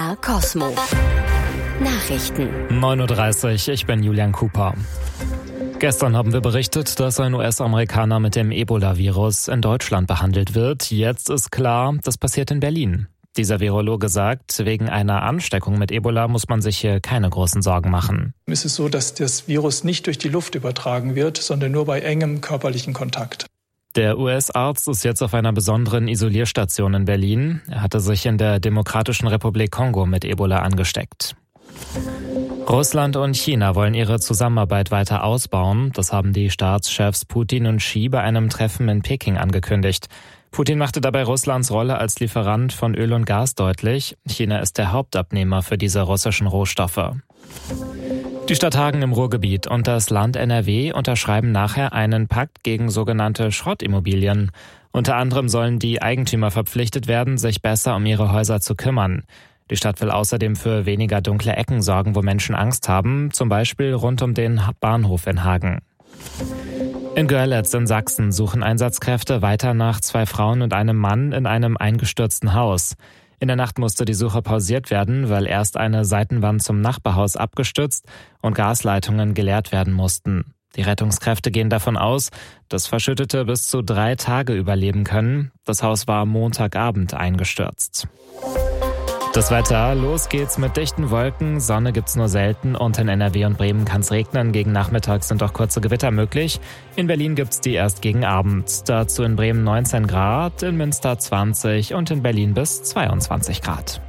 MDR Cosmo. Nachrichten. 9:30 Uhr, ich bin Julian Cooper. Gestern haben wir berichtet, dass ein US-Amerikaner mit dem Ebola-Virus in Deutschland behandelt wird. Jetzt ist klar, das passiert in Berlin. Dieser Virologe sagt, wegen einer Ansteckung mit Ebola muss man sich hier keine großen Sorgen machen. Es ist so, dass das Virus nicht durch die Luft übertragen wird, sondern nur bei engem körperlichen Kontakt. Der US-Arzt ist jetzt auf einer besonderen Isolierstation in Berlin. Er hatte sich in der Demokratischen Republik Kongo mit Ebola angesteckt. Russland und China wollen ihre Zusammenarbeit weiter ausbauen. Das haben die Staatschefs Putin und Xi bei einem Treffen in Peking angekündigt. Putin machte dabei Russlands Rolle als Lieferant von Öl und Gas deutlich. China ist der Hauptabnehmer für diese russischen Rohstoffe. Die Stadt Hagen im Ruhrgebiet und das Land NRW unterschreiben nachher einen Pakt gegen sogenannte Schrottimmobilien. Unter anderem sollen die Eigentümer verpflichtet werden, sich besser um ihre Häuser zu kümmern. Die Stadt will außerdem für weniger dunkle Ecken sorgen, wo Menschen Angst haben, zum Beispiel rund um den Bahnhof in Hagen. In Görlitz in Sachsen suchen Einsatzkräfte weiter nach 2 Frauen und einem Mann in einem eingestürzten Haus. In der Nacht musste die Suche pausiert werden, weil erst eine Seitenwand zum Nachbarhaus abgestürzt und Gasleitungen geleert werden mussten. Die Rettungskräfte gehen davon aus, dass Verschüttete bis zu 3 Tage überleben können. Das Haus war am Montagabend eingestürzt. Das Wetter, los geht's mit dichten Wolken, Sonne gibt's nur selten und in NRW und Bremen kann's regnen. Gegen Nachmittag sind auch kurze Gewitter möglich. In Berlin gibt's die erst gegen Abend. Dazu in Bremen 19 Grad, in Münster 20 und in Berlin bis 22 Grad.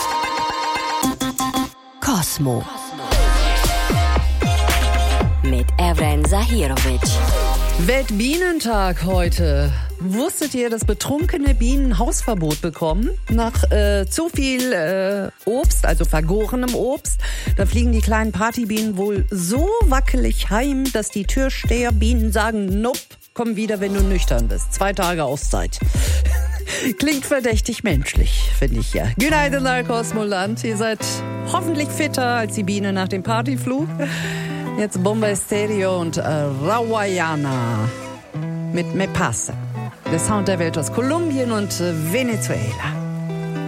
Cosmo. Mit Evren Zahirovic. Weltbienentag heute. Wusstet ihr, dass betrunkene Bienen Hausverbot bekommen? Nach zu viel Obst, also vergorenem Obst, da fliegen die kleinen Partybienen wohl so wackelig heim, dass die Türsteherbienen sagen, nope, komm wieder, wenn du nüchtern bist. 2 Tage Auszeit. Klingt verdächtig menschlich, finde ich ja. Goedenavond naar Cosmoland. Ihr seid hoffentlich fitter als die Biene nach dem Partyflug. Jetzt Bomba Estéreo und Rawayana mit Me Pasa. Der Sound der Welt aus Kolumbien und Venezuela.